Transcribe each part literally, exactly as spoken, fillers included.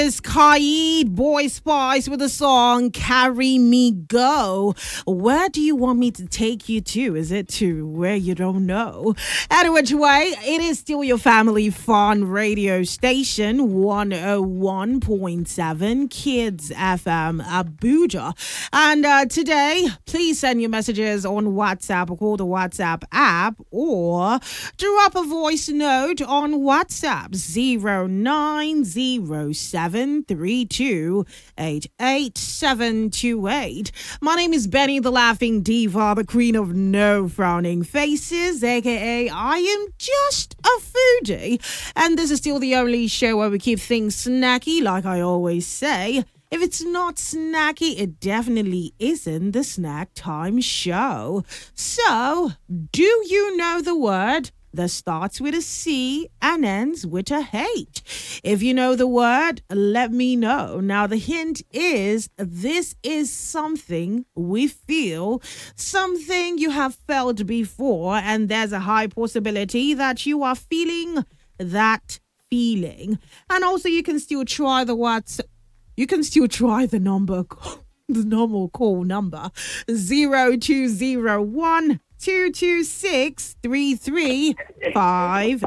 Is Kaid Boy Spice with the song Carry Me Go. Where do you want me to take you to? Is it to where you don't know? Any which way, it is still your family fun radio station, one oh one point seven Kids F M Abuja. And uh, today, please send your messages on WhatsApp or call the WhatsApp app or drop a voice note on WhatsApp zero nine zero seven three two eight eight seven two eight. My name is Benny the Laughing Diva, the queen of no frowning faces, aka I am just a foodie. And this is still the only show where we keep things snacky, like I always say. If it's not snacky, it definitely isn't the Snack Time Show. So, do you know the word that starts with a C and ends with a H? If you know the word, let me know. Now, the hint is this is something we feel, something you have felt before, and there's a high possibility that you are feeling that feeling. And also, you can still try the WhatsApp. You can still try the number, the normal call number, zero two zero one two two six three three five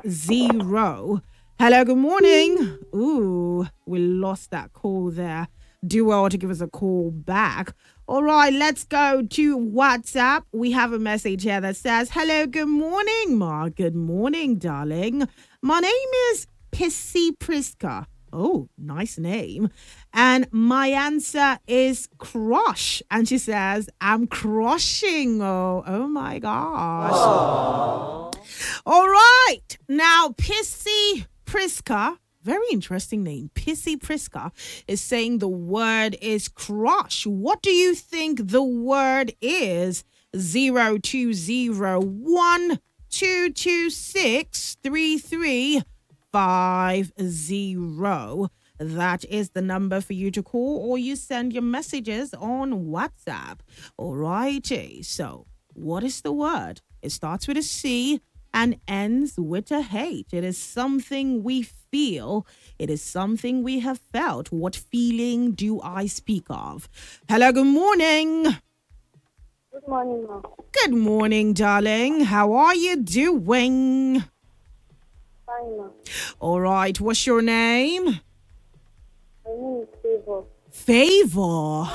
zero. Hello, good morning. Ooh, we lost that call there. Do well to give us a call back. All right, let's go to WhatsApp. We have a message here that says, hello, good morning, Ma. Good morning, darling. My name is Pissy Priska. Oh, nice name. And my answer is crush. And she says, I'm crushing. Oh, oh my gosh. Aww. All right. Now, Pissy Priska, very interesting name. Pissy Priska is saying the word is crush. What do you think the word is? zero two zero one two two six three three five zero. That is the number for you to call, or you send your messages on WhatsApp. All righty. So, what is the word? It starts with a C and ends with a H. It is something we feel. It is something we have felt. What feeling do I speak of? Hello, good morning. Good morning, Mom. Good morning, darling. How are you doing? Fine, Mom. All right. What's your name? My name is Favor. Favor.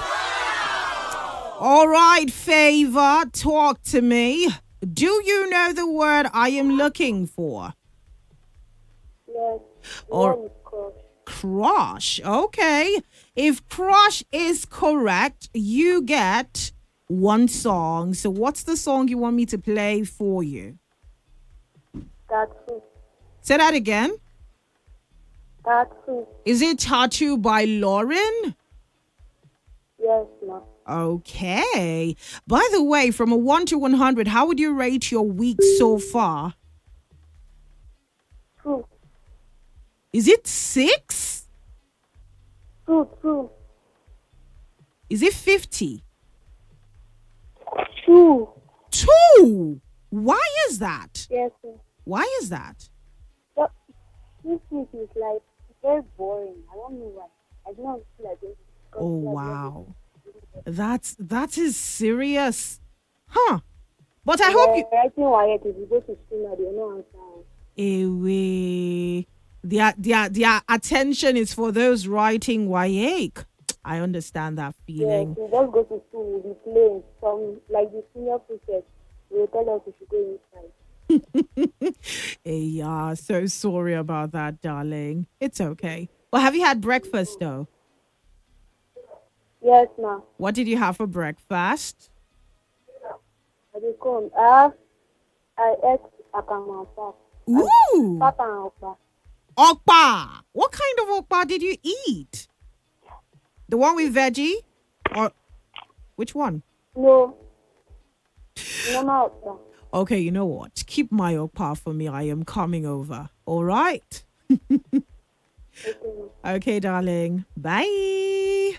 All right, Favor. Talk to me. Do you know the word I am looking for? Yes. Or Or crush. crush. Okay. If crush is correct, you get one song. So what's the song you want me to play for you? Tattoo. Say that again. Tattoo. Is it Tattoo by Lauren? Yes, Mom. Okay. By the way, from a one to one hundred, how would you rate your week so far? Two. Is it six? Two, two. Is it fifty? Two. Two. Why is that? Yes, Mom. Why is that? But this week is like very boring. I don't know why. I don't feel like this. Oh, wow. That's, that is serious. Huh. But I hope you... Writing Wyatt, if you go to school now, they know answer. Away. Their, their, their attention is for those writing Y A. I understand that Yes, feeling. we just go to school, we'll be playing some, like the senior process. They will tell us we should go inside. Hey, yeah, so sorry about that, darling. It's okay. Well, have you had breakfast, though? Yes, Mom. What did you have for breakfast? I will come. I have, I ate akama and pap. Ooh! Papa and okpa. Okpa! What kind of okpa did you eat? The one with veggie? Or which one? No. Normal okpa. Okay, you know what? Keep my okpa for me. I am coming over. All right? Okay, Mom. Okay, darling. Bye.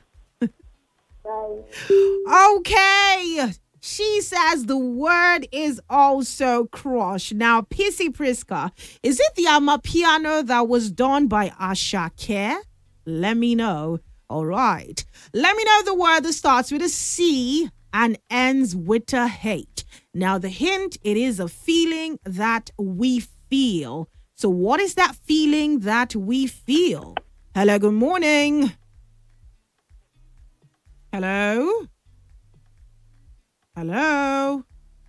Bye. Okay. She says the word is also crush. Now, Pissy Priska, is it the Amapiano that was done by Ashake? Let me know. All right. Let me know the word that starts with a C and ends with a H. Now, the hint, it is a feeling that we feel. So what is that feeling that we feel? Hello, good morning. Hello? Hello?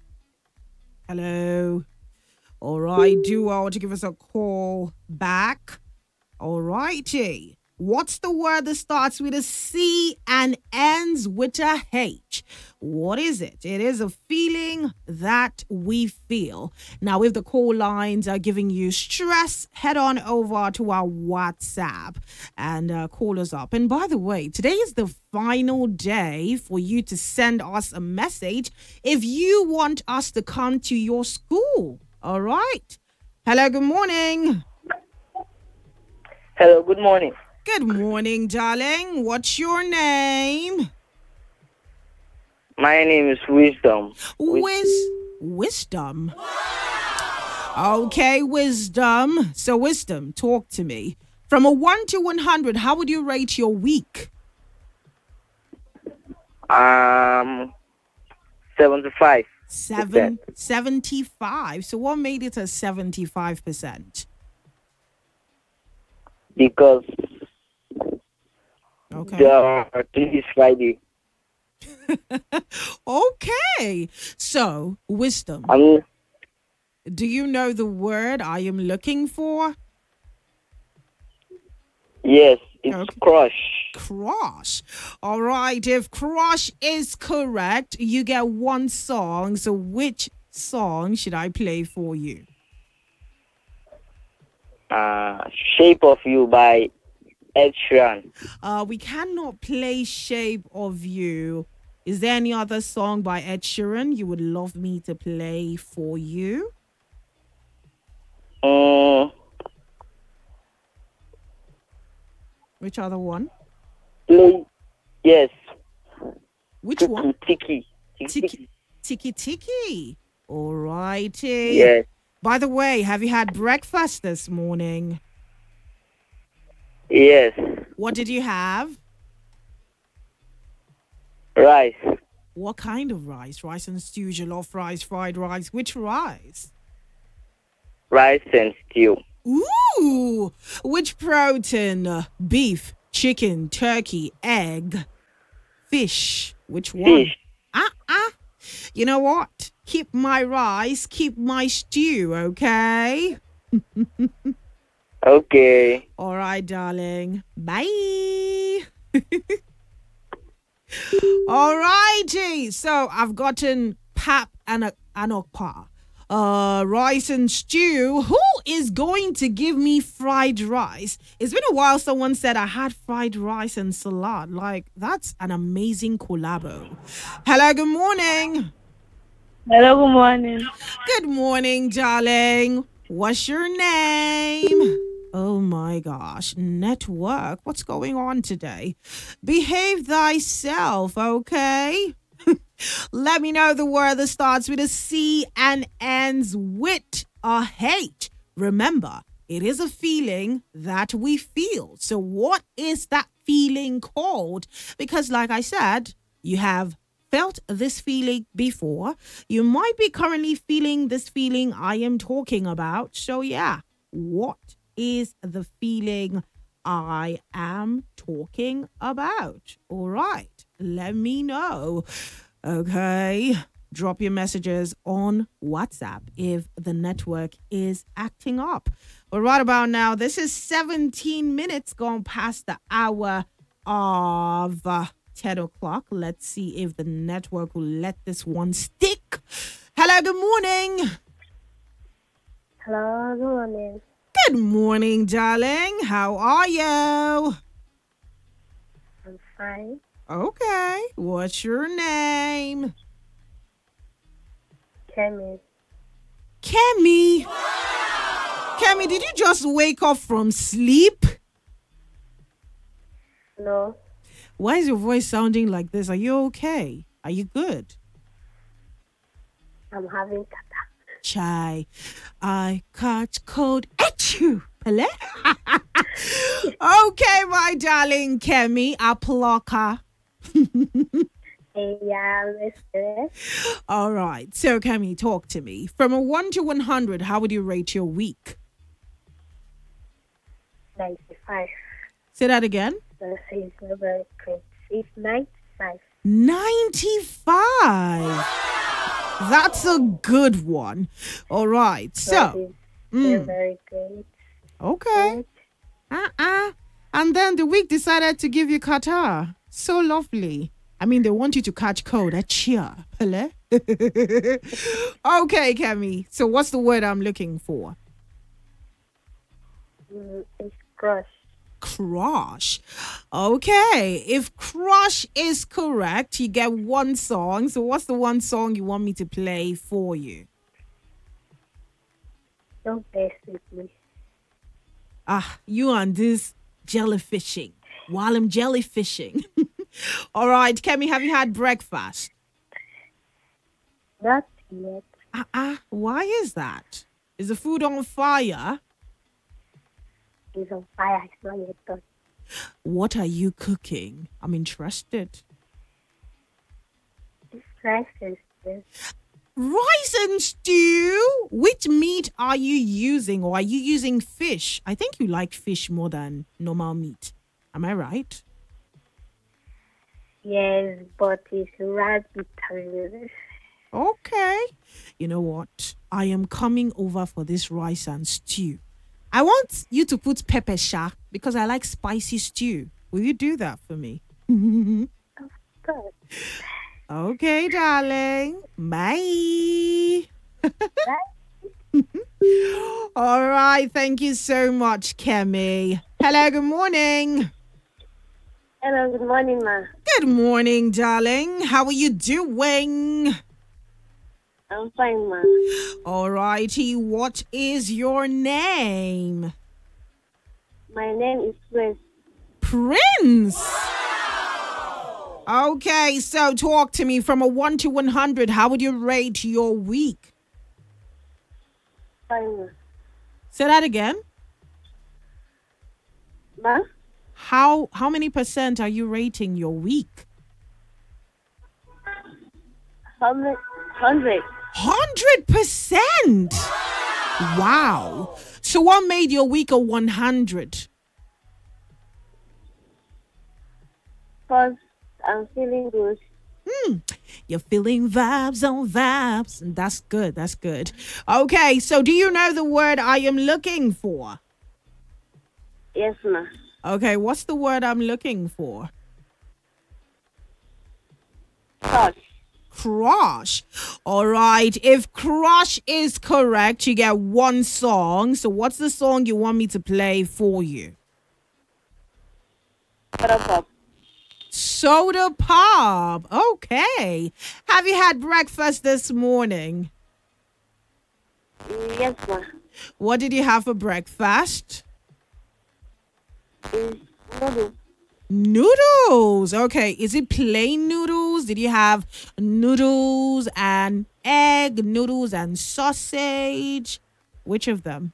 Hello? All right, do I want to give us a call back? All righty. What's the word that starts with a C and ends with a H? What is it? It is a feeling that we feel. Now, if the call lines are giving you stress, head on over to our WhatsApp and uh, call us up. And by the way, today is the final day for you to send us a message if you want us to come to your school. All right. Hello, good morning. Hello, good morning. Good morning, darling. What's your name? My name is Wisdom. Wis- wisdom. Okay, Wisdom. So, Wisdom, talk to me. From a one to one hundred, how would you rate your week? Um, seventy-five. Seven, seventy-five. So, what made it a seventy-five percent? Because Okay. the today is Friday. Okay. So, Wisdom, Um, do you know the word I am looking for? yes, it's Okay. crush. Crush. All right. If crush is correct, you get one song. So, which song should I play for you? Uh, Shape of You by Ed Sheeran. Uh, we cannot play Shape of You. Is there any other song by Ed Sheeran you would love me to play for you? Um, Which other one? play. Yes. Which one? Tiki. Tiki. Tiki Tiki Tiki. All righty. Yes. By the way, have you had breakfast this morning? Yes. What did you have? Rice. What kind of rice? Rice and stew, jollof rice, fried rice. Which rice? Rice and stew. Ooh, which protein? Uh, Beef, chicken, turkey, egg, fish. Which one? Fish. Ah, ah. You know what? Keep my rice, keep my stew, okay? Okay. All right, darling. Bye. All righty. So I've gotten pap and a anokpa. Uh, rice and stew. Who is going to give me fried rice? It's been a while someone said I had fried rice and salad. Like, that's an amazing collabo. Hello, good morning. Hello, good morning. Good morning, darling. What's your name? Oh my gosh, network. What's going on today? Behave thyself, okay? Let me know the word that starts with a C and ends with a H. Remember, it is a feeling that we feel. So what is that feeling called? Because like I said, you have felt this feeling before. You might be currently feeling this feeling I am talking about. So yeah, what is the feeling I am talking about? All right, let me know. Okay, drop your messages on WhatsApp if the network is acting up. But right about now, this is seventeen minutes gone past the hour of uh, ten o'clock. Let's see if the network will let this one stick. Hello, good morning. Hello, good morning. Good morning, darling. How are you? I'm fine. Okay, what's your name? Kemi. Kemi. Kemi, did you just wake up from sleep? No, Why is your voice sounding like this? Are you okay? Are you good? I'm having kata. Chai, I catch cold at you. Hello? Okay, my darling Kemi, a plucker. Yeah, mister. All right. So, Kemi, talk to me. From a one to one hundred, how would you rate your week? ninety-five. Say that again. So it's not very great. It's ninety-five. ninety-five. That's a good one. All right. But So, it's mm, not very great. okay. Uh-uh. And then the week decided to give you Qatar. So lovely. I mean, they want you to catch cold. A cheer. Hello? Okay, Kemi. So what's the word I'm looking for? Mm, it's crush. Crush. Okay. If crush is correct, you get one song. So what's the one song you want me to play for you? Don't mess with me. Ah, you and this jellyfishing while I'm jellyfishing. All right, Kemi, have you had breakfast? Not yet. Ah, uh-uh, why is that? Is the food on fire? It's on fire. It's not yet done. What are you cooking? I'm interested. It's rice and stew. Rice and stew? Which meat are you using, or are you using fish? I think you like fish more than normal meat. Am I right? Yes, but it's rabbit. Okay. You know what? I am coming over for this rice and stew. I want you to put pepper sha because I like spicy stew. Will you do that for me? Good. Okay, darling. Bye. All right. Thank you so much, Kemi. Hello, good morning. Hello, good morning, ma. Good morning, darling. How are you doing? I'm fine, ma. All righty. What is your name? My name is Prince. Prince. Okay, so talk to me from a one to one hundred. How would you rate your week? Fine, ma. Say that again. Ma? How how many percent are you rating your week? Hundred. Hundred. Hundred percent. Wow. So what made your week a one hundred? Because I'm feeling good. Hmm. You're feeling vibes on vibes. And that's good. That's good. Okay, so do you know the word I am looking for? Yes, ma. Okay, what's the word I'm looking for? Touch. Crush. All right. If crush is correct, you get one song. So what's the song you want me to play for you? Soda pop. Soda pop. Okay. Have you had breakfast this morning? Yes, ma. What did you have for breakfast? It's noodle. Noodles. Okay. Is it plain noodles? Did you have noodles and egg, noodles and sausage? Which of them?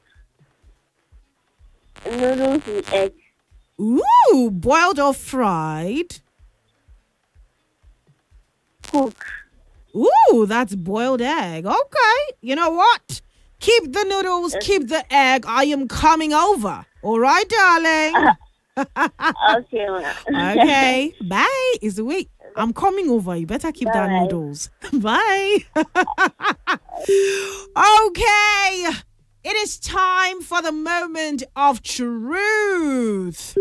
Noodles with egg. Ooh, boiled or fried? Cook. Ooh, that's boiled egg. Okay. You know what? Keep the noodles, keep the egg. I am coming over. All right, darling. Okay, ma. Okay. Bye. It's the week. I'm coming over. You better keep that Bye. noodles. Bye. Okay. It is time for the moment of truth.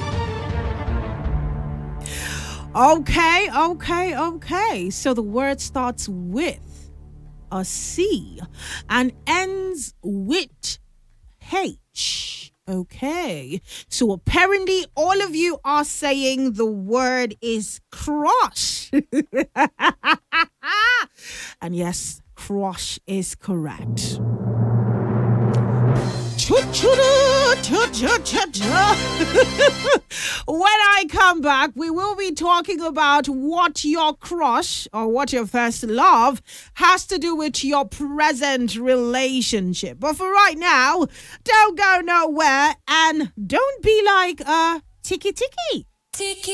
Okay, okay, okay. So the word starts with a C and ends with H. Okay. So apparently all of you are saying the word is crush. And yes, crush is correct. When I come back, we will be talking about what your crush or what your first love has to do with your present relationship. But for right now, don't go nowhere and don't be like a uh, tiki tiki.